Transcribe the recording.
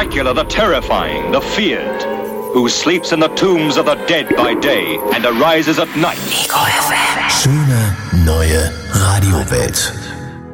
Dracula the terrifying, the feared, who sleeps in the tombs of the dead by day and arises at night. Schöne neue Radiowelt.